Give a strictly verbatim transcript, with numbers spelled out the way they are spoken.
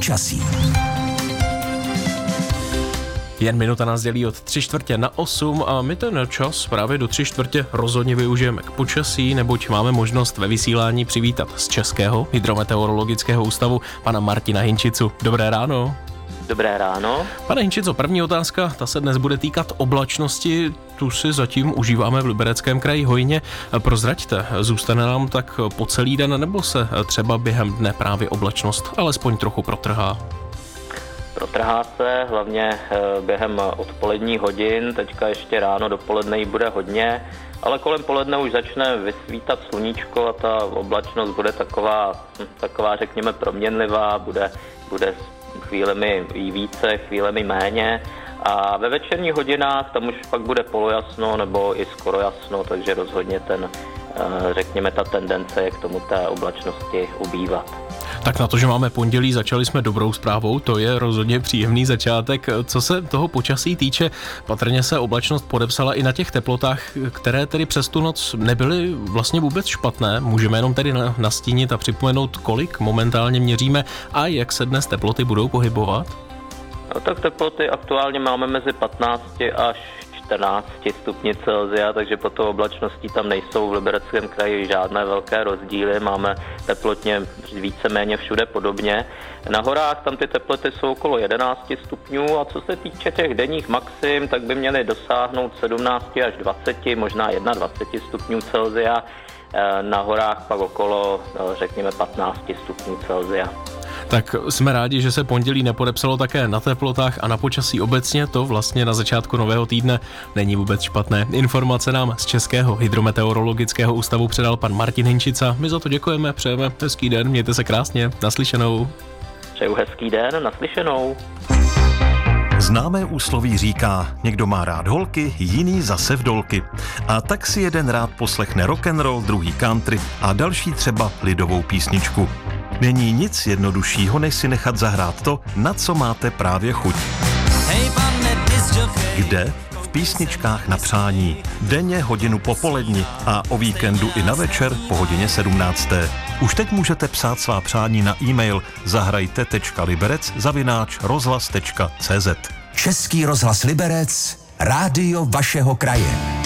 počasí. Jen minuta nás dělí od tři čtvrtě na osm a my ten čas právě do tři čtvrtě rozhodně využijeme k počasí, neboť máme možnost ve vysílání přivítat z Českého hydrometeorologického ústavu pana Martina Hinčicu. Dobré ráno. Dobré ráno. Pane Hinčico, první otázka, ta se dnes bude týkat oblačnosti, tu si zatím užíváme v Libereckém kraji hojně. Prozraďte, zůstane nám tak po celý den, nebo se třeba během dne právě oblačnost alespoň trochu protrhá? Protrhá se hlavně během odpoledních hodin, teďka ještě ráno, dopoledne jí bude hodně, ale kolem poledne už začne vysvítat sluníčko a ta oblačnost bude taková, taková řekněme proměnlivá, bude, bude chvílemi jí více, chvílemi méně a ve večerních hodinách tam už pak bude polojasno nebo i skoro jasno, takže rozhodně ten, řekněme, ta tendence je k tomu té oblačnosti ubývat. Tak na to, že máme pondělí, začali jsme dobrou zprávou, to je rozhodně příjemný začátek. Co se toho počasí týče, patrně se oblačnost podepsala i na těch teplotách, které tedy přes tu noc nebyly vlastně vůbec špatné. Můžeme jenom tedy nastínit a připomenout, kolik momentálně měříme a jak se dnes teploty budou pohybovat? No, tak teploty aktuálně máme mezi patnáct až čtrnáct stupňů Celsia, takže po tou oblačností tam nejsou v Libereckém kraji žádné velké rozdíly, máme teplotně víceméně všude podobně. Na horách tam ty teploty jsou okolo jedenáct stupňů a co se týče těch denních maxim, tak by měly dosáhnout sedmnáct až dvacet, možná dvacet jedna stupňů Celsia, na horách pak okolo, řekněme, patnáct stupňů Celsia. Tak jsme rádi, že se pondělí nepodepsalo také na teplotách a na počasí obecně, to vlastně na začátku nového týdne není vůbec špatné. Informace nám z Českého hydrometeorologického ústavu předal pan Martin Hinčica. My za to děkujeme, přejeme hezký den, mějte se krásně, naslyšenou. Přeju hezký den, naslyšenou. Známé úsloví říká, někdo má rád holky, jiný zase vdolky. A tak si jeden rád poslechne rock'n'roll, druhý country a další třeba lidovou písničku. Není nic jednoduššího, než si nechat zahrát to, na co máte právě chuť. Kde? V písničkách na přání. Denně hodinu po poledni a o víkendu i na večer po hodině sedmnácté. Už teď můžete psát svá přání na e-mail zahrajte tečka liberec zavináč rozhlas tečka cé zet. Český rozhlas Liberec, rádio vašeho kraje.